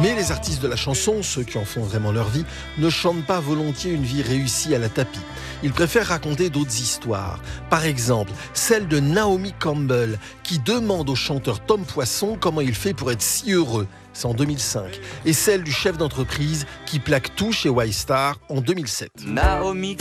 Mais les artistes de la chanson, ceux qui en font vraiment leur vie, ne chantent pas volontiers une vie réussie à la tapis. Ils préfèrent raconter d'autres histoires. Par exemple, celle de Naomi Campbell, qui demande au chanteur Tom Poisson comment il fait pour être si heureux. C'est en 2005. Et celle du chef d'entreprise qui plaque tout chez Y-Star en 2007. Naomi